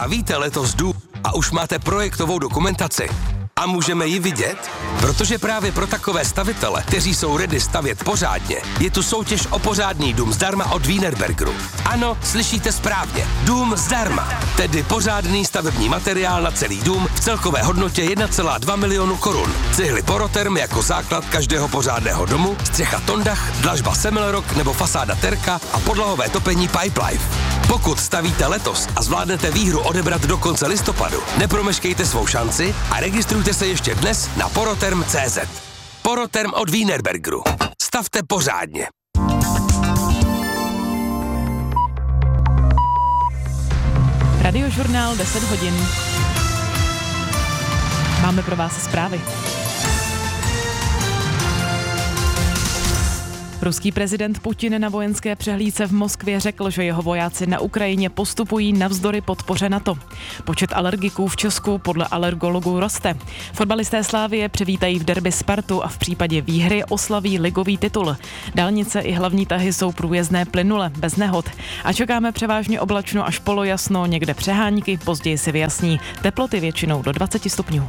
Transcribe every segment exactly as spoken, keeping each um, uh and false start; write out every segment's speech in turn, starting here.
Stavíte letos dům a už máte projektovou dokumentaci? A můžeme ji vidět? Protože právě pro takové stavitele, kteří jsou ready stavět pořádně, je tu soutěž o pořádný dům zdarma od Wienerbergeru. Ano, slyšíte správně. Dům zdarma. Tedy pořádný stavební materiál na celý dům v celkové hodnotě jedna celá dva milionu korun. Cihly Poroterm jako základ každého pořádného domu, střecha Tondach, dlažba Semmelrock nebo fasáda Terka a podlahové topení Pipelife. Pokud stavíte letos a zvládnete výhru odebrat do konce listopadu, nepromeškejte svou šanci a registrujte se ještě dnes na poroterm tečka cé zet. Poroterm od Wienerbergeru. Stavte pořádně. Radiožurnál deset hodin. Máme pro vás zprávy. Ruský prezident Putin na vojenské přehlídce v Moskvě řekl, že jeho vojáci na Ukrajině postupují navzdory podpoře NATO. Počet alergiků v Česku podle alergologů roste. Fotbalisté Slavie přivítají v derby Spartu a v případě výhry oslaví ligový titul. Dálnice i hlavní tahy jsou průjezdné plynule, bez nehod. A čekáme převážně oblačno až polojasno, někde přehánky, později se vyjasní. Teploty většinou do dvacet stupňů.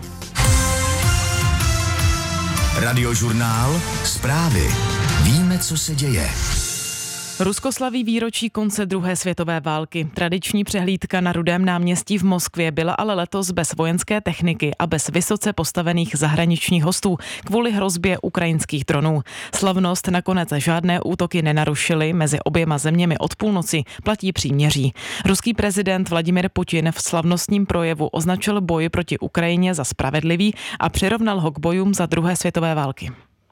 Radiožurnál Zprávy. Víme, co se děje. Rusko slaví výročí konce druhé světové války. Tradiční přehlídka na Rudém náměstí v Moskvě byla ale letos bez vojenské techniky a bez vysoce postavených zahraničních hostů kvůli hrozbě ukrajinských dronů. Slavnost nakonec žádné útoky nenarušily, mezi oběma zeměmi od půlnoci platí příměří. Ruský prezident Vladimir Putin v slavnostním projevu označil boj proti Ukrajině za spravedlivý a přirovnal ho k bojům za druhé světové války.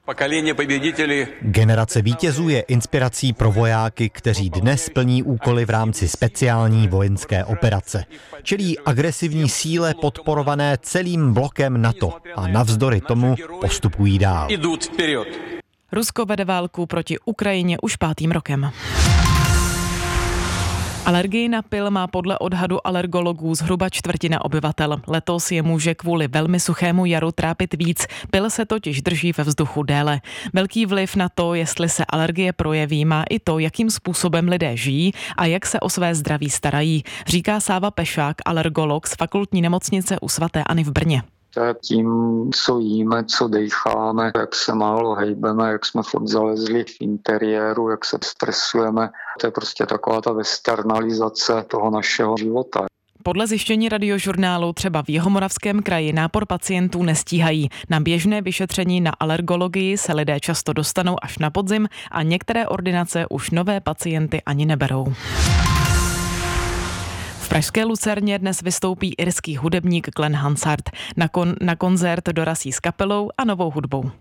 Generace vítězů je inspirací pro vojáky, kteří dnes plní úkoly v rámci speciální vojenské operace. Čelí agresivní síle podporované celým blokem NATO a navzdory tomu postupují dál. Rusko vede válku proti Ukrajině už pátým rokem. Alergii na pyl má podle odhadu alergologů zhruba čtvrtina obyvatel. Letos je může kvůli velmi suchému jaru trápit víc. Pyl se totiž drží ve vzduchu déle. Velký vliv na to, jestli se alergie projeví, má i to, jakým způsobem lidé žijí a jak se o své zdraví starají, říká Sáva Pešák, alergolog z fakultní nemocnice u svaté Anny v Brně. Tím, co jíme, co dejcháme, jak se málo hejbeme, jak jsme furt zalezli v interiéru, jak se stresujeme. To je prostě taková ta westernalizace toho našeho života. Podle zjištění Radiožurnálu třeba v Jihomoravském kraji nápor pacientů nestíhají. Na běžné vyšetření na alergologii se lidé často dostanou až na podzim a některé ordinace už nové pacienty ani neberou. V pražské Lucerně dnes vystoupí irský hudebník Glenn Hansard. Na, kon, na koncert dorazí s kapelou a novou hudbou.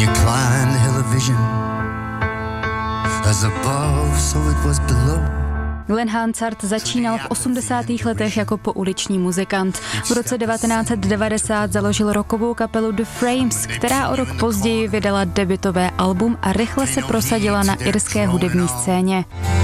Glenn Hansard začínal v osmdesátých letech jako pouliční muzikant. V roce devatenáct set devadesát založil rockovou kapelu The Frames, která o rok později vydala debutové album a rychle se prosadila na irské hudební scéně.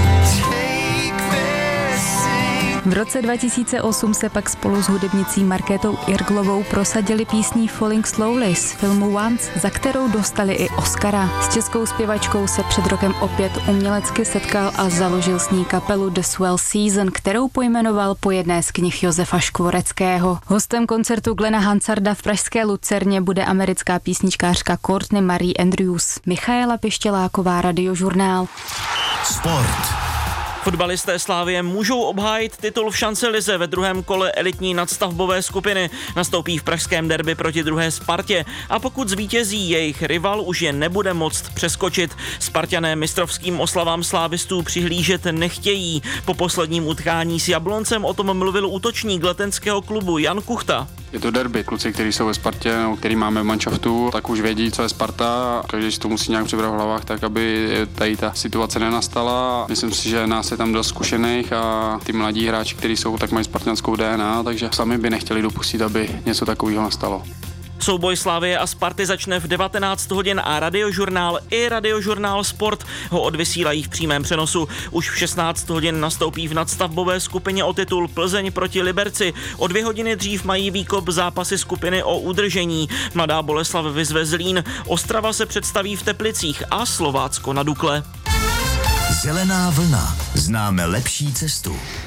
V roce dva tisíce osm se pak spolu s hudebnicí Markétou Irglovou prosadili písní Falling Slowly z filmu Once, za kterou dostali i Oscara. S českou zpěvačkou se před rokem opět umělecky setkal a založil s ní kapelu The Swell Season, kterou pojmenoval po jedné z knih Josefa Škvoreckého. Hostem koncertu Glenna Hansarda v pražské Lucerně bude americká písničkářka Courtney Marie Andrews. Michaela Pištěláková, Radiožurnál. Sport. Fotbalisté Slavie můžou obhájit titul v šancelize ve druhém kole elitní nadstavbové skupiny. Nastoupí v pražském derby proti druhé Spartě a pokud zvítězí, jejich rival už je nebude moct přeskočit. Sparťané mistrovským oslavám slávistů přihlížet nechtějí. Po posledním utkání s Jabloncem o tom mluvil útočník letenského klubu Jan Kuchta. Je to derby. Kluci, kteří jsou ve Spartě, nebo který máme v manšaftu, tak už vědí, co je Sparta. Každý si to musí nějak přebrat v hlavách, tak aby tady ta situace nenastala. Myslím si, že nás je tam dost zkušených a ty mladí hráči, kteří jsou, tak mají spartanskou D N A, takže sami by nechtěli dopustit, aby něco takového nastalo. Souboj Slavie a Sparty začne v devatenáct hodin a Radiožurnál i Radiožurnál Sport ho odvysílají v přímém přenosu. Už v šestnáct hodin nastoupí v nadstavbové skupině o titul Plzeň proti Liberci. O dvě hodiny dřív mají výkop zápasy skupiny o udržení. Mladá Boleslav vyzve Zlín, Ostrava se představí v Teplicích a Slovácko na Dukle. Zelená vlna. Známe lepší cestu.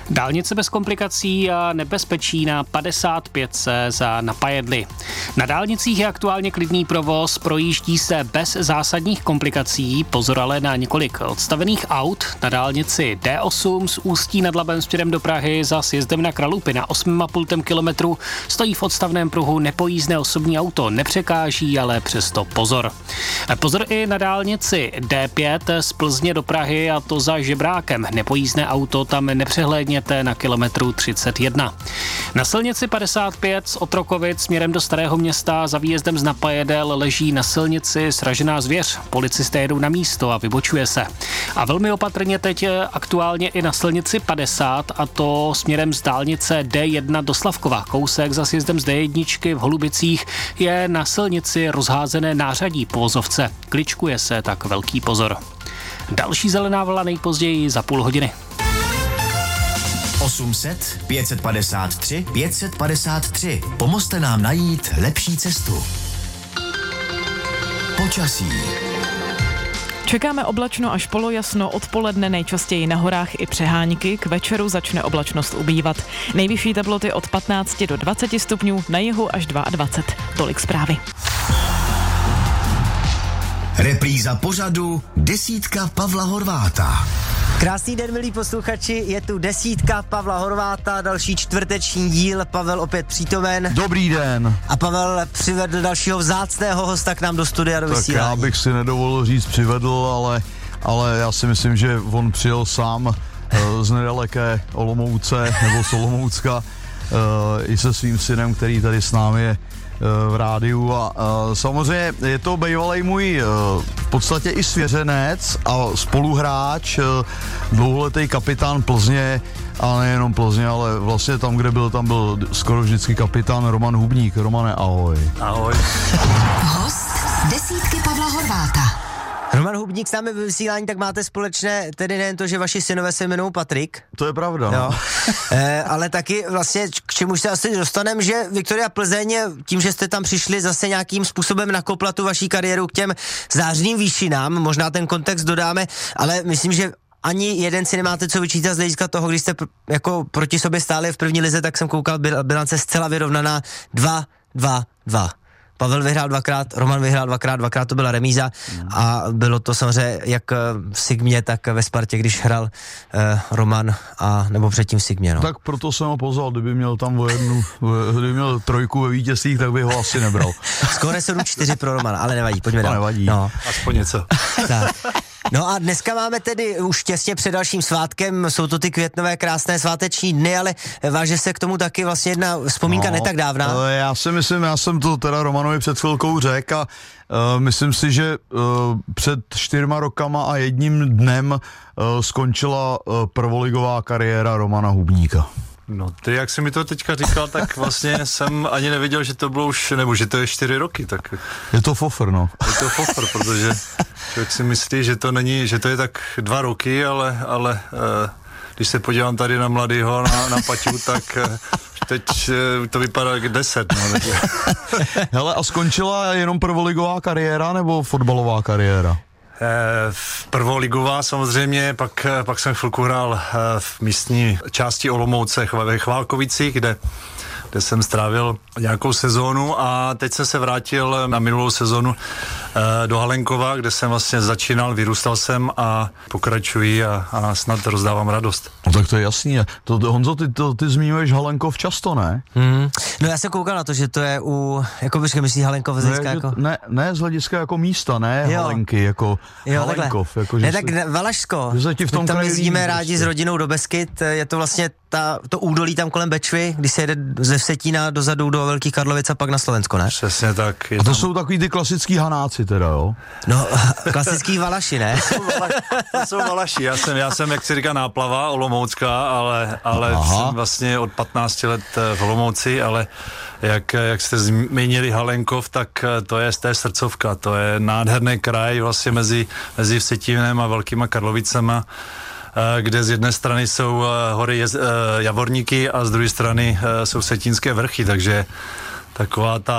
Dálnice bez komplikací a nebezpečí na padesát pět za Napajedli. Na dálnicích je aktuálně klidný provoz, projíždí se bez zásadních komplikací, pozor ale na několik odstavených aut. Na dálnici D osm z Ústí nad Labem směrem do Prahy za sjezdem na Kralupy na osm a půl kilometru stojí v odstavném pruhu nepojízdné osobní auto, nepřekáží, ale přesto pozor. Pozor i na dálnici D pět z Plzně do Prahy a to za Žebrákem. Nepojízdné auto tam nepřehlédněte na kilometru třicet jedna. Na silnici padesát pět z Otrokovic směrem do Starého Města za výjezdem z Napajedel leží na silnici sražená zvěř. Policisté jedou na místo a vybočuje se. A velmi opatrně teď aktuálně i na silnici padesát, a to směrem z dálnice D jedna do Slavkova. Kousek za sjezdem z D jedna v Holubicích je na silnici rozházené nářadí po vozovce. Kličkuje se, tak velký pozor. Další zelená vlna nejpozději za půl hodiny. osm set, pět set padesát tři, pět set padesát tři. Pomozte nám najít lepší cestu. Počasí. Čekáme oblačno až polojasno, odpoledne nejčastěji na horách i přehánky, k večeru začne oblačnost ubývat. Nejvyšší teploty od patnáct do dvaceti stupňů, na jihu až dvacet dva. Tolik zprávy. Repríza pořadu Desítka Pavla Horváta. Krásný den, milí posluchači, je tu Desítka Pavla Horváta, další čtvrteční díl, Pavel opět přítomen. Dobrý den. A Pavel přivedl dalšího vzácného hosta k nám do studia, do vysílání. Tak já bych si nedovolil říct přivedl, ale, ale já si myslím, že on přijel sám z nedaleké Olomouce nebo z Olomoucka i se svým synem, který tady s námi je v rádiu a, a samozřejmě je to bývalej můj v podstatě i svěřenec a spoluhráč, dlouholetý kapitán Plzně, a nejenom Plzně, ale vlastně tam, kde byl, tam byl skoro vždycky kapitán Roman Hubník. Romane, ahoj. Ahoj. Host Desítky Pavla Horváta. Roman Hubník s námi ve vysílání, tak máte společné tedy nejen to, že vaši synové se jmenují Patrik. To je pravda, no. e, ale taky vlastně, k čemu se asi dostaneme, že Viktoria Plzeň, tím, že jste tam přišli zase nějakým způsobem nakopla tu vaší kariéru k těm zářným výšinám, možná ten kontext dodáme, ale myslím, že ani jeden si nemáte co vyčítat z hlediska toho, když jste pr- jako proti sobě stáli v první lize, tak jsem koukal, bil- bilance zcela vyrovnaná dva dva dva. Pavel vyhrál dvakrát, Roman vyhrál dvakrát, dvakrát to byla remíza a bylo to samozřejmě jak v Sigmě, tak ve Spartě, když hrál eh, Roman a nebo předtím v Sigmě. No. Tak proto jsem ho pozval, kdyby měl tam o jednu, kdyby měl trojku ve vítězstvích, tak by ho asi nebral. Skoro sedm čtyři pro Romana, ale nevadí, pojďme dál. To nevadí, no. Aspoň něco. Tak. No a dneska máme tedy už těsně před dalším svátkem, jsou to ty květnové krásné sváteční dny, ale váže se k tomu taky vlastně jedna vzpomínka no, netak dávná. Já si myslím, já jsem to teda Romanovi před chvilkou řekl a uh, myslím si, že uh, před čtyřma rokama a jedním dnem uh, skončila uh, prvoligová kariéra Romana Hubníka. No ty, jak jsi mi to teďka říkal, tak vlastně jsem ani nevěděl, že to bylo už, nebo že to je čtyři roky, tak... Je to fofr, no. Je to fofr, protože člověk si myslí, že to není, že to je tak dva roky, ale, ale eh, když se podívám tady na mladýho, na, na Paťu, tak eh, teď eh, to vypadá jak deset, no. Hele, a skončila jenom prvoligová kariéra, nebo fotbalová kariéra? Prvoligová samozřejmě, pak, pak jsem chvilku hrál v místní části Olomouce ve Chválkovicích, kde, kde jsem strávil nějakou sezónu a teď jsem se vrátil na minulou sezónu do Halenkova, kde jsem vlastně začínal, vyrůstal jsem a pokračuji a, a snad rozdávám radost. No tak to je jasný. To, to, Honzo, ty, to, ty zmiňuješ Halenkov často, ne? Hmm. No já jsem koukal na to, že to je u, jako bych myslí Halenkov z hlediska jako... Ne, ne z hlediska jako místa, ne jo. Halenky, jako jo, Halenkov. Jako, ne, tak si, Valašsko. Že se ti v tom tam jezdíme líbí, rádi prostě s rodinou do Beskyt, je to vlastně ta, to údolí tam kolem Bečvy, když se jede ze Vsetína dozadu do Velkých Karlovic a pak na Slovensko, ne? Přesně tak. A to tam... jsou takový ty klasický Hanáci teda, jo? No, klasický Valaši, ne? To jsou, Valaši, to jsou Valaši. Já jsem, já jsem, jak si říká, náplava olomoucká, ale, ale jsem vlastně od patnácti let v Olomouci, ale jak, jak jste zmínili Halenkov, tak to je z té srdcovka, to je nádherný kraj vlastně mezi, mezi Vsetínem a Velkýma Karlovicema, kde z jedné strany jsou hory Jez, Javorníky a z druhé strany jsou Vsetínské vrchy, takže taková ta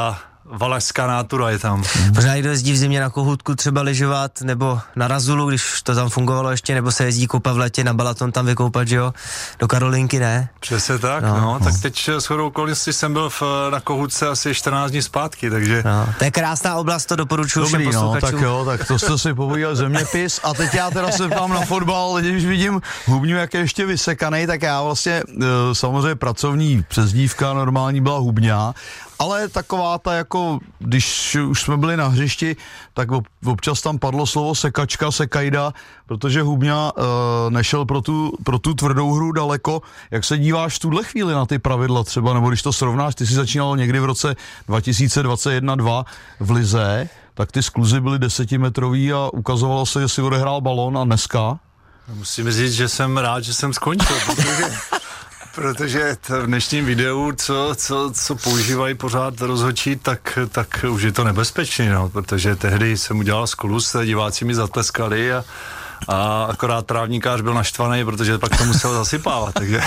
valašská nátura je tam. Pořád někdo jezdí v zimě na Kohůtku třeba lyžovat, nebo na Razulu, když to tam fungovalo ještě, nebo se jezdí koupat v letě na Balaton tam vykoupat, že jo? Do Karolinky, ne? Přesně tak, no. no. Tak teď shodou okolností jsem byl v, na Kohůtce asi čtrnáct dní zpátky, takže... No. To je krásná oblast, to doporučuji všem posluchačům. No, tak jo, tak to jste si povídal zeměpis a teď já teda se ptám na fotbal, když vidím Hubňu, jak je ještě vysekanej, tak já vlastně samozřejmě pracovní přezdívka normální byla Hubňa, ale taková ta jako, když už jsme byli na hřišti, tak občas tam padlo slovo sekačka, sekajda, protože Hubňa uh, nešel pro tu, pro tu tvrdou hru daleko. Jak se díváš v tuhle chvíli na ty pravidla třeba, nebo když to srovnáš, ty jsi začínal někdy v roce dva tisíce dvacet jedna dva v lize, tak ty skluzy byly desetimetrový a ukazovalo se, že si odehrál balón a dneska? Musím říct, že jsem rád, že jsem skončil, protože... Protože v dnešním videu, co, co, co používají pořád rozhodčí, tak, tak už je to nebezpečný, no, protože tehdy jsem udělal skluz, diváci mi zatleskali a, a akorát trávníkář byl naštvaný, protože pak to musel zasypávat, takže...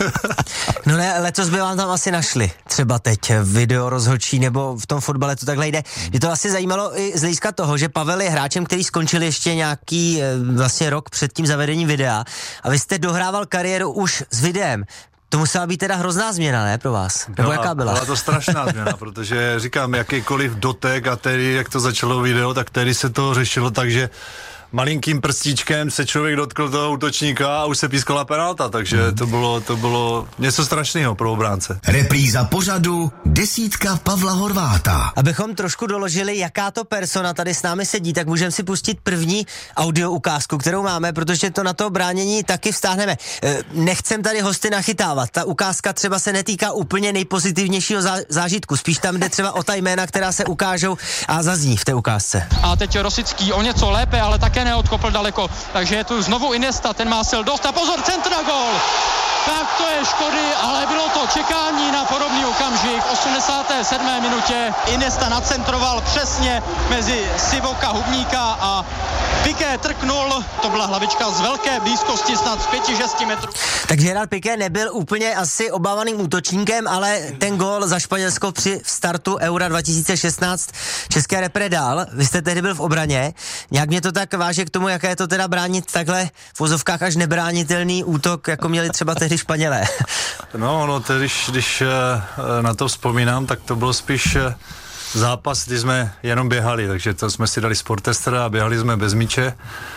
No ne, letos by vám tam asi našli, třeba teď video rozhodčí, nebo v tom fotbale to takhle jde. Mě to asi zajímalo i z hlediska toho, že Pavel je hráčem, který skončil ještě nějaký vlastně rok před tím zavedením videa a vy jste dohrával kariéru už s videem. To musela být teda hrozná změna, ne, pro vás? Nebo byla, jaká byla? Byla to strašná změna, protože říkám, jakýkoliv dotek a tedy, jak to začalo video, tak tedy se to řešilo tak, že malinkým prstíčkem se člověk dotkl toho útočníka a už se pískala penalta, takže to bylo, to bylo něco strašného pro obránce. Repríza pořadu Desítka Pavla Horváta. Abychom trošku doložili, jaká to persona tady s námi sedí, tak můžeme si pustit první audio ukázku, kterou máme, protože to na to bránění taky vztáhneme. Nechcem tady hosty nachytávat, ta ukázka třeba se netýká úplně nejpozitivnějšího zážitku, spíš tam jde třeba o ta jména, která se ukážou a zazní v té ukázce. A teď Rosický o něco lépe, ale také neodkopl daleko, takže je tu znovu Iniesta, ten má sil dost a pozor, centr na gól! Tak to je škody, ale bylo to čekání na podobný okamžik v osmdesáté sedmé minutě. Iniesta nacentroval přesně mezi Sivoka, Hubníka a Piqué trknul, to byla hlavička z velké blízkosti, snad z pěti šesti metrů. Takže Gerard Piqué nebyl úplně asi obávaným útočníkem, ale ten gól za Španělsko při startu Eura dva tisíce šestnáct české repre dal. Vy jste tehdy byl v obraně. Nějak mě to tak váže k tomu, jaké je to teda bránit takhle v vozovkách až nebránitelný útok, jako měli třeba tehdy Španělé. No, no, tedy, když, když na to vzpomínám, tak to bylo spíš zápas, kdy jsme jenom běhali, takže to jsme si dali sportester a běhali jsme bez míče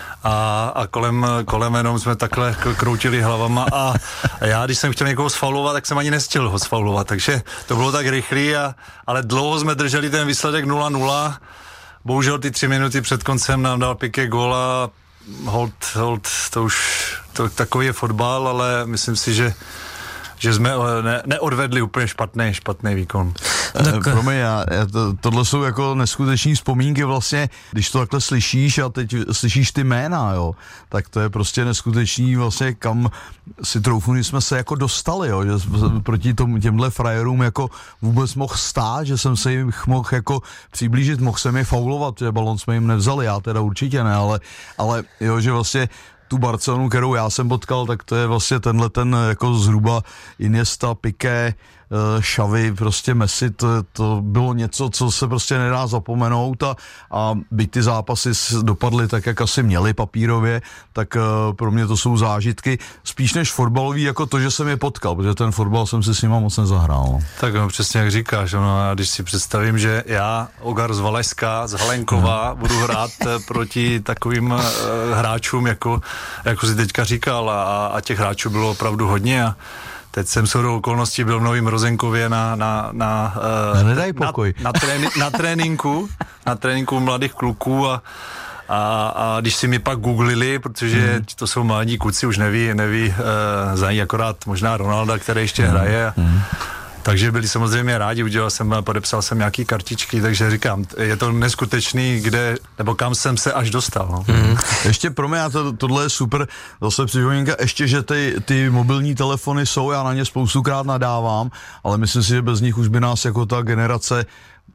a, a kolem, kolem jenom jsme takhle kroutili hlavama a, a já, když jsem chtěl někoho sfaulovat, tak jsem ani nestihl ho sfaulovat, takže to bylo tak rychlý, a, ale dlouho jsme drželi ten výsledek nula nula. Bohužel ty tři minuty před koncem nám dal Piqué góla, hold, hold, to už to, takový je fotbal, ale myslím si, že že jsme ne, neodvedli úplně špatný, špatný výkon. Tak... Promiň, já, já to, tohle jsou jako neskuteční vzpomínky vlastně, když to takhle slyšíš a teď slyšíš ty jména, jo, tak to je prostě neskutečný vlastně, kam si troufnu, jsme se jako dostali, jo, že proti tomu, těmhle frajerům jako vůbec mohl stát, že jsem se jim mohl jako přiblížit, mohl jsem je faulovat, že balon jsme jim nevzali, já teda určitě ne, ale, ale jo, že vlastně tu Barcelonu, kterou já jsem potkal, tak to je vlastně tenhle ten jako zhruba Iniesta, Piqué, Xavi, prostě Messi, to, to bylo něco, co se prostě nedá zapomenout a, a byť ty zápasy dopadly tak, jak asi měly papírově, tak uh, pro mě to jsou zážitky spíš než fotbalový, jako to, že jsem je potkal, protože ten fotbal jsem si s nima moc nezahrál. Tak no, přesně jak říkáš, no, a když si představím, že já, Ogar z Valašska, z Halenkova, hmm. budu hrát proti takovým uh, hráčům, jako, jako si teďka říkal, a, a těch hráčů bylo opravdu hodně a teď jsem shodou okolností byl v Novém Rozenkově na, na, na, uh, Nedaj pokoj. na, na, tréni, na tréninku, na tréninku mladých kluků a, a, a když si mi pak googlili, protože hmm. to jsou mladí kluci, už neví, neví uh, znají akorát možná Ronalda, který ještě hmm. hraje. Hmm. Takže byli samozřejmě rádi, udělal jsem, podepsal jsem nějaký kartičky, takže říkám, je to neskutečný, kde, nebo kam jsem se až dostal. No. Mm. Ještě pro mě, to, tohle je super, zase připomínka, ještě, že ty, ty mobilní telefony jsou, já na ně spoustukrát nadávám, ale myslím si, že bez nich už by nás jako ta generace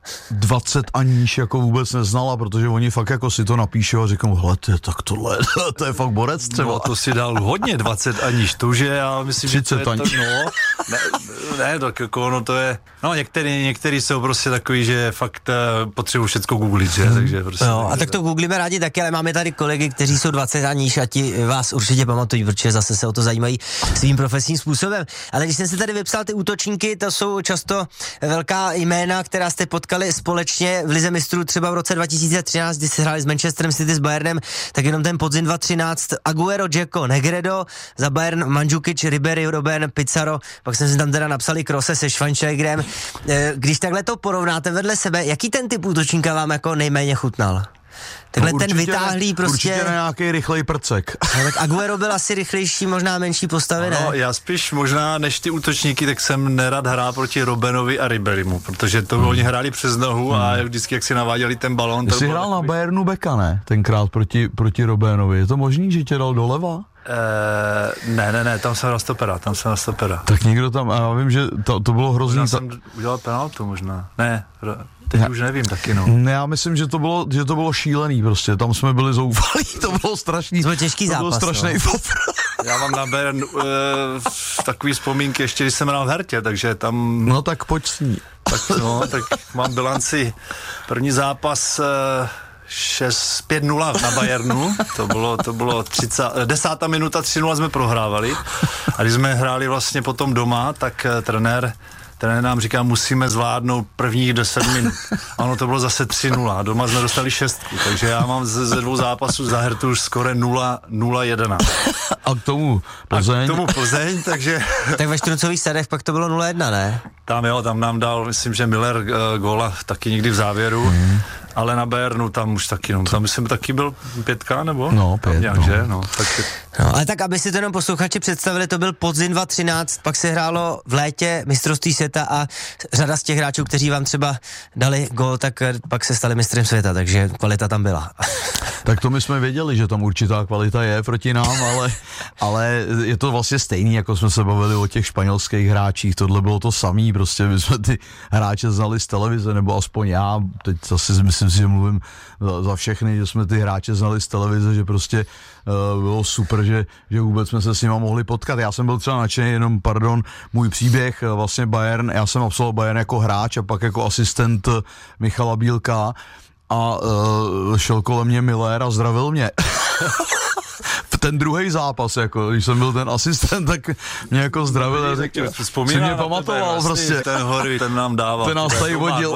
dvacet a níž jako vůbec neznala, protože oni fakt jako si to napíšou a říkám, hele, ty, tak tohle, to je fakt borec třeba. No, to si dal hodně dvacet a níž, to už je, já myslím, že to je to, no, ne, ne, tak jako ono to je, no některý, některý jsou prostě takový, že fakt uh, potřebují všecko googlit, že, hmm. takže prostě. No, a tak to googlíme rádi taky, ale máme tady kolegy, kteří jsou dvacet a níž a ti vás určitě pamatují, protože zase se o to zajímají svým profesním způsobem. Ale když jsem si tady vypsal ty útočníky, to jsou často velká jména, která jste potkali společně v Lize mistrů třeba v roce dva tisíce třináct, kdy se hráli s Manchesterem City s Bayernem, tak jenom ten podzim dva tisíce třináct Agüero, Dzeko, Negredo, za Bayern Mandžukič, Ribery, Robben, Pizarro, pak jsem si tam teda napsali Krose se Schweinsteigerem. Když takhle to porovnáte vedle sebe, jaký ten typ útočníka vám jako nejméně chutnal? Takhle no, ten vytáhlý prostě... Určitě nějaký rychlej prcek. No, tak Agüero byl asi rychlejší, možná menší postavy, ne? No, já spíš možná než ty útočníky, tak jsem nerad hrál proti Robbenovi a Riberymu, protože to hmm. oni hráli přes nohu hmm. a vždycky, jak si naváděli ten balón... Jsi hrál takový... na Bayernu Beka, ne? Tenkrát proti, proti Robbenovi. Je to možný, že tě dal doleva? Uh, ne, ne, ne, tam jsem na stopera, tam jsem na stopera. Tak někdo tam, a já vím, že to, to bylo hrozný... Možná ta... jsem udělal penaltu možná, ne, teď já, už nevím taky, no. Ne, já myslím, že to bylo, že to bylo šílený prostě, tam jsme byli zoufalí, to bylo strašný. To byl těžký zápas, to byl strašný no. Já mám na Bayern uh, takový vzpomínky, ještě když jsem hrál v Hertě, takže tam... No tak pojď s ní. Tak, no, tak mám bilanci, první zápas... Uh, šest pět nula na Bayernu, to bylo, to bylo třicet, desátá minuta tři nula jsme prohrávali a když jsme hráli vlastně potom doma, tak uh, trenér Trenér nám říká, musíme zvládnout prvních deset minut. Ano, to bylo zase tři nula. Doma jsme dostali šestku, takže já mám ze, ze dvou zápasů za Hertu už skoro nula nula jedenáct. A k tomu Plzeň. A k tomu Plzeň, takže... Tak ve Štruncových Sadech pak to bylo nula jedna, ne? Tam jo, tam nám dal, myslím, že Miller uh, góla taky někdy v závěru. Mm. Ale na Bayernu tam už taky, no, tam myslím taky byl pětka, nebo? No, pět, nějak, no. Že? No, tak je... no, ale tak, aby si to jenom posluchači představili, to byl podzim dva tisíce třináct, pak se hrálo v létě mistrovství světa a řada z těch hráčů, kteří vám třeba dali gól, tak pak se stali mistrem světa, takže kvalita tam byla. Tak to my jsme věděli, že tam určitá kvalita je proti nám, ale, ale je to vlastně stejný, jako jsme se bavili o těch španělských hráčích, tohle bylo to samý, prostě my jsme ty hráče znali z televize, nebo aspoň já, teď zase myslím si, že mluvím za, za všechny, že jsme ty hráče znali z televize, že prostě uh, bylo super, že, že vůbec jsme se s nima mohli potkat. Já jsem byl třeba nadšený, jenom pardon, můj příběh, vlastně Bayern, já jsem absolvoval Bayern jako hráč a pak jako asistent Michala Bílka, a uh, šel kolem mě Miller a zdravil mě. Ten druhý zápas, jako, když jsem byl ten asistent, tak mě jako zdravil a řekl, si mě pamatoval prostě. Ten hory, ten nám dával. Ten nás tady vodil.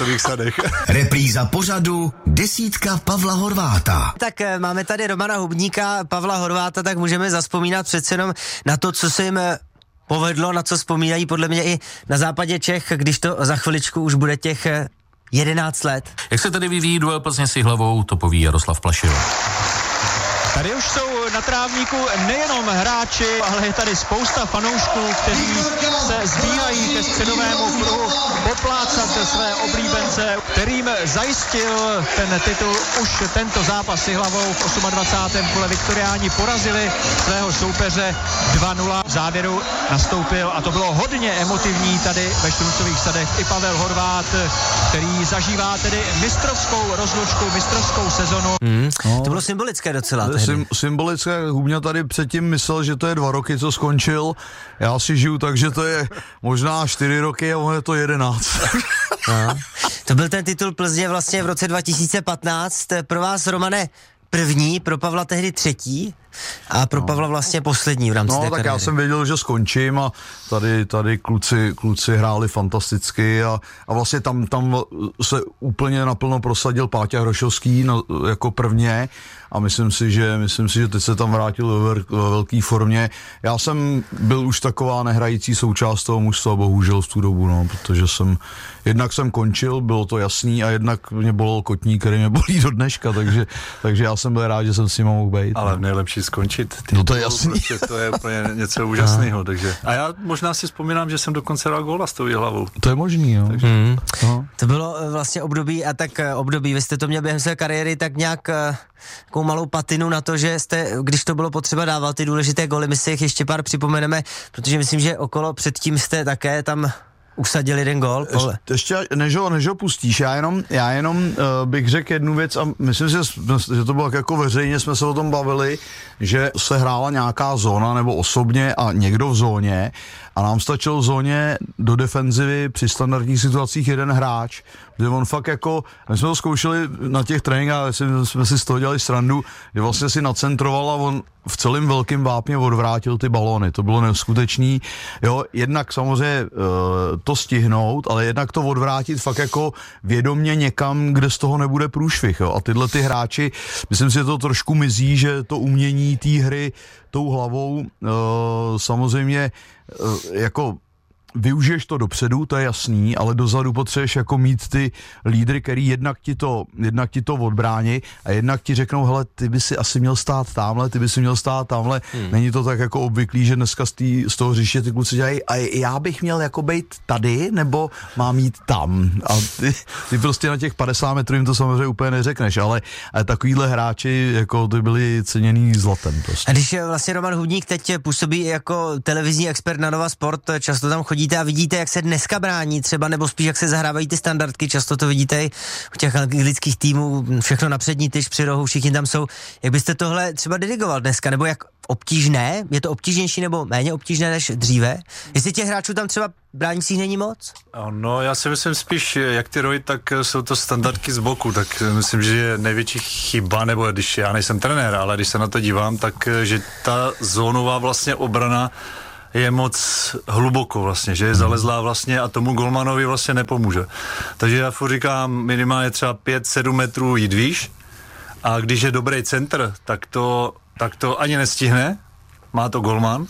Repríza pořadu Desítka Pavla Horváta. Tak máme tady Romana Hubníka, Pavla Horváta, tak můžeme zazpomínat přece jenom na to, co se jim povedlo, na co vzpomínají podle mě i na západě Čech, když to za chviličku už bude těch jedenáct let. Jak se tedy vyvíjí duel Plzně s Jihlavou, to poví Jaroslav Plašil. Tady už jsou na trávníku nejenom hráči, ale je tady spousta fanoušků, kteří se zbíhají ke středovému kruhu poplácat své oblíbence, kterým zajistil ten titul už tento zápas s Jihlavou v dvacátém osmém kole. Viktoriáni porazili svého soupeře dva nula. V závěru nastoupil, a to bylo hodně emotivní tady ve Štruncových Sadech, i Pavel Horvát, který zažívá tedy mistrovskou rozlučku, mistrovskou sezonu. Hmm. No. To bylo symbolické docela. Sym, symbolické, Hubňa tady předtím myslel, že to je dva roky, co skončil. Já si žiju tak, že to je možná čtyři roky a ono je to jedenáct. No. To byl ten titul Plzně vlastně v roce dva tisíce patnáct. Pro vás, Romane, první, pro Pavla tehdy třetí a pro no. Pavla vlastně poslední v rámci no, té tak kariéry. Já jsem věděl, že skončím a tady, tady kluci, kluci hráli fantasticky a, a vlastně tam, tam se úplně naplno prosadil Páťa Hrošovský na, jako prvně a myslím si, že, myslím si, že teď se tam vrátil ve, ve velké formě. Já jsem byl už taková nehrající součást toho mužstva, bohužel v tu dobu, no, protože jsem, jednak jsem končil, bylo to jasný, a jednak mě bolel kotník, který mě bolí do dneška, takže, takže já jsem byl rád, že jsem s ním mohl být. Ale v nejlepší skončit. Ty no to je jasný. Prostě to je úplně něco úžasného, takže. A já možná si vzpomínám, že jsem dokonce dal góla s tou Jihlavou. To je možný, jo. Takže, hmm. no. To bylo vlastně období, a tak období, vy jste to měl během své kariéry tak nějak takovou malou patinu na to, že jste, když to bylo potřeba, dával ty důležité góly, my si jich ještě pár připomeneme, protože myslím, že okolo předtím jste také tam usadil jeden gól. Ještě, ještě než ho, než ho pustíš, já jenom, já jenom uh, bych řekl jednu věc a myslím si, že to bylo jako veřejně, jsme se o tom bavili, že se hrála nějaká zóna nebo osobně a někdo v zóně a nám stačil v zóně do defenzivy při standardních situacích jeden hráč, kde on fakt jako, my jsme to zkoušeli na těch tréninkách, jsme si z toho dělali srandu, kde vlastně si nacentroval a on v celém velkém vápně odvrátil ty balóny, to bylo neskutečný, jo, jednak samozřejmě uh, to stihnout, ale jednak to odvrátit fakt jako vědomně někam, kde z toho nebude průšvih, jo, a tyhle ty hráči, myslím si, že to trošku mizí, že to umění té hry tou hlavou uh, samozřejmě uh, jako využiješ to dopředu, to je jasný, ale dozadu potřebuješ jako mít ty lídry, který jednak ti to, jednak ti to odbrání a jednak ti řeknou, hele, ty by si asi měl stát tamhle, ty by si měl stát tamhle. Hmm. Není to tak jako obvyklý, že dneska z, tý, z toho hřiště ty kluci dělají, a já bych měl jako být tady, nebo mám jít tam. A ty, ty prostě na těch padesát metrů jim to samozřejmě úplně neřekneš, ale, ale takovýhle hráči, jako ty byli ceněný zlatem prostě. A když vlastně Roman Hudník teď působí jako televizní expert na Nova Sport, často tam chodí a vidíte, jak se dneska brání třeba, nebo spíš jak se zahrávají ty standardky, často to vidíte u těch anglických týmů, všechno na přední tyč při rohu, všichni tam jsou. Jak byste tohle třeba dirigoval dneska, nebo jak obtížné, je to obtížnější nebo méně obtížné než dříve? Jestli těch hráčů tam třeba bránících není moc? No, já si myslím spíš, jak ty rohy, tak jsou to standardky z boku, tak myslím, že je největší chyba, nebo když já nejsem trenér, ale když se na to dívám, tak že ta zónová vlastně obrana je moc hluboko vlastně, že je zalezlá vlastně a tomu golmanovi vlastně nepomůže. Takže já furt říkám, minimálně třeba pět sedm metrů jít výš a když je dobrý centr, tak to, tak to ani nestihne, má to golman.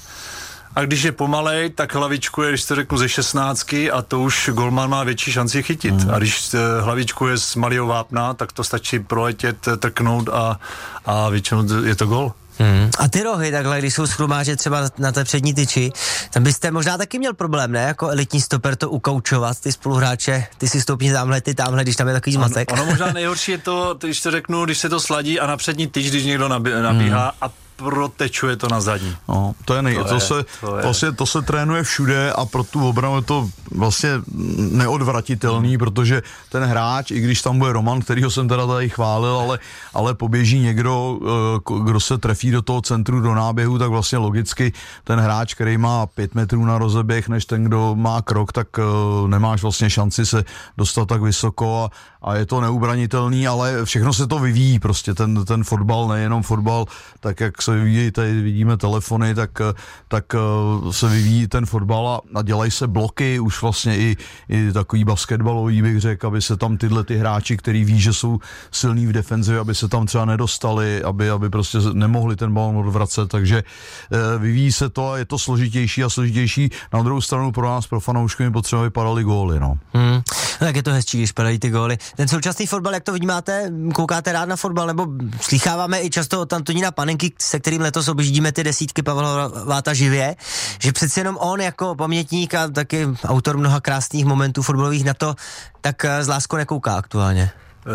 A když je pomalej, tak hlavičkuje, když to řeknu ze šestnáctky a to už golman má větší šanci chytit. Mm. A když hlavičkuje z malého vápna, tak to stačí proletět, trknout a, a většinou je to gól. Hmm. A ty rohy takhle, když jsou schrumáže třeba na té přední tyči, tam byste možná taky měl problém, ne? Jako elitní stoper to ukoučovat, ty spoluhráče, ty si stoupni tamhle, ty tamhle, když tam je takový zmatek. Ono, ono možná nejhorší je to, když to řeknu, když se to sladí a na přední tyč, když někdo nabí, nabíhá hmm. a protečuje to na zadní. No, to je nej, to, to, je, se, to, je. Vlastně, to se trénuje všude a pro tu obranu je to vlastně neodvratitelný, hmm. protože ten hráč, i když tam bude Roman, kterýho jsem teda tady chválil, ale, ale poběží někdo, kdo se trefí do toho centru, do náběhu, tak vlastně logicky ten hráč, který má pět metrů na rozeběh, než ten, kdo má krok, tak nemáš vlastně šanci se dostat tak vysoko a, a je to neubranitelný, ale všechno se to vyvíjí prostě, ten, ten fotbal, nejenom fotbal, tak jak se vyvíjí, tady vidíme telefony, tak, tak se vyvíjí ten fotbal a, a dělají se bloky, už vlastně i, i takový basketbalový bych řekl, aby se tam tyhle ty hráči, který ví, že jsou silní v defenzivě, aby se tam třeba nedostali, aby, aby prostě nemohli ten balon odvracet, takže e, vyvíjí se to a je to složitější a složitější. Na druhou stranu pro nás, pro fanoušky, mi potřeba vypadaly góly, no. Hmm. No tak je to hezčí, když padají ty góly. Ten současný fotbal, jak to vnímáte, koukáte rád na fotbal, nebo slýcháváme i často od Antonína Panenky, se kterým letos objíždíme ty desítky Pavla Horváta živě, že přeci jenom on jako pamětník a taky autor mnoha krásných momentů fotbalových na to, tak s láskou nekouká aktuálně.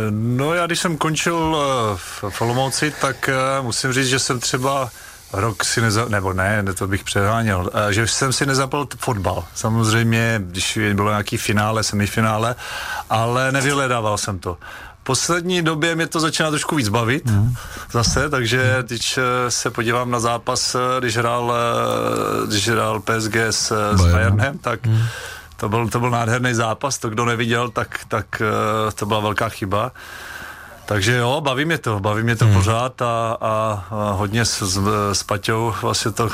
No já když jsem končil v Olomouci, tak musím říct, že jsem třeba rok si neza... nebo ne, to bych přeháněl, že jsem si nezapal fotbal. Samozřejmě, když bylo nějaký finále, semifinále, ale nevyhledával jsem to. V poslední době mě to začíná trošku víc bavit mm. zase, takže když se podívám na zápas, když hrál, když hrál P S G s, s Bayernem, tak mm. to, byl, to byl nádherný zápas, to kdo neviděl, tak, tak to byla velká chyba. Takže jo, baví mě to, baví mě to hmm. pořád a, a, a hodně s, s, s Paťou vlastně to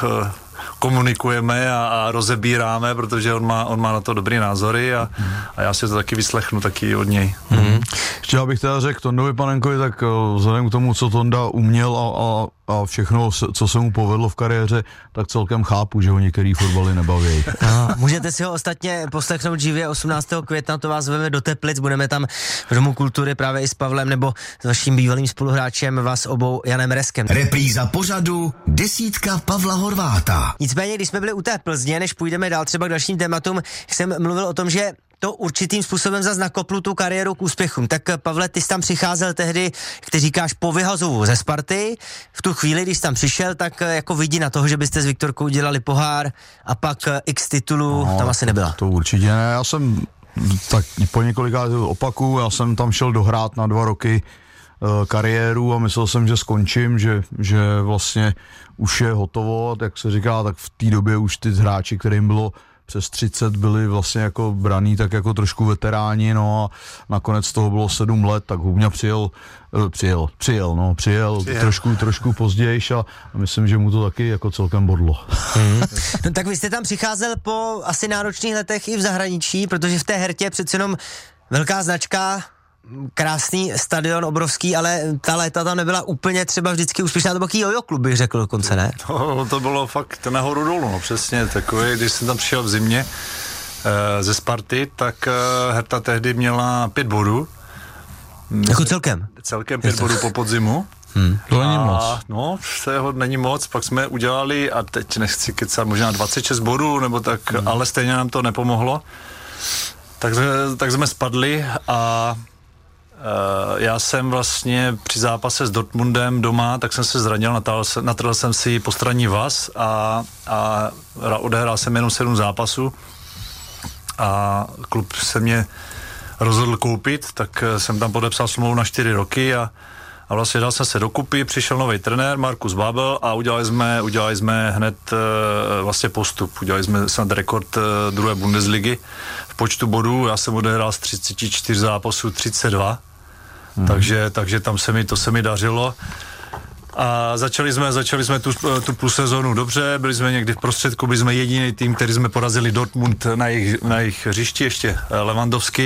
komunikujeme a, a rozebíráme, protože on má, on má na to dobrý názory a, hmm. a já si to taky vyslechnu taky od něj. Hmm. Ještě abych teda řekl Tondovi Panenkovi, tak vzhledem k tomu, co Tonda uměl a, a, a všechno, co se mu povedlo v kariéře, tak celkem chápu, že ho některý fotbaly nebaví. No, můžete si ho ostatně poslechnout živě osmnáctého května, to vás veme do Teplic, budeme tam v Domu kultury právě i s Pavlem nebo s vaším bývalým spoluhráčem, vás obou Janem Reskem. Repríza pořadu desítka Pavla Horváta. Nicméně, když jsme byli u té Plzně, než půjdeme dál třeba k dalším tématům, jsem mluvil o tom, že to určitým způsobem zase nakoplo tu kariéru k úspěchům. Tak Pavle, ty jsi tam přicházel tehdy, jak ty říkáš, po vyhazovu ze Sparty. V tu chvíli, když jsi tam přišel, tak jako vidí na toho, že byste s Viktorkou udělali pohár a pak x titulů no, tam asi nebyla. To určitě ne, já jsem tak po několika opaku, já jsem tam šel dohrát na dva roky uh, kariéru a myslel jsem, že skončím, že, že vlastně už je hotovo, jak se říká, tak v té době už ty hráči, kterým bylo přes třicet, byli vlastně jako braný tak jako trošku veteráni, no a nakonec toho bylo sedm let, tak Hubňa přijel, přijel, přijel, no, přijel, přijel. trošku, trošku pozdějiš a myslím, že mu to taky jako celkem bodlo. Hmm. No tak vy jste tam přicházel po asi náročných letech i v zahraničí, protože v té Hertě přece jenom velká značka, krásný stadion, obrovský, ale ta léta tam nebyla úplně třeba vždycky úspěšná, to byl jojo klub, bych řekl dokonce, ne? To, to bylo fakt nahoru dolů, no přesně, takový, když jsem tam přišel v zimě e, ze Sparty, tak e, Herta tehdy měla pět bodů. Jako celkem? Celkem pět bodů po podzimu. Hmm. To není moc. No, to jeho není moc, pak jsme udělali, a teď nechci kecat, možná dvacet šest bodů, nebo tak, hmm. ale stejně nám to nepomohlo. Tak, tak jsme spadli a Uh, já jsem vlastně při zápase s Dortmundem doma, tak jsem se zranil, natrhl, natrhl jsem si postranní vaz a, a odehrál jsem jenom sedm zápasů a klub se mě rozhodl koupit, tak jsem tam podepsal smlouvu na čtyři roky a, a vlastně dal jsem se dokupy, přišel nový trenér Markus Babel a udělali jsme, udělali jsme hned uh, vlastně postup, udělali jsme snad rekord uh, druhé Bundesligy v počtu bodů, já jsem odehrál z třicet čtyři zápasů třicet dva. Hmm. Takže, takže tam se mi, to se mi dařilo a začali jsme, začali jsme tu, tu plus sezónu dobře, byli jsme někdy v prostředku, byli jsme jediný tým, který jsme porazili Dortmund na jejich, na jejich hřišti, ještě Lewandowski